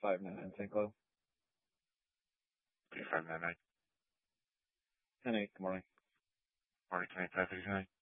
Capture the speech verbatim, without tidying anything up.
five nine nine Saint Cloud. Three five nine nine. ten eight, good morning. Morning, twenty five thirty nine.